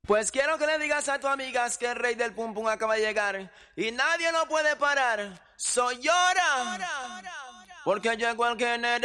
Pues quiero que le digas a tu amigas que el rey del pum pum acaba de llegar y nadie lo puede parar. Soy llora, porque llegó el general.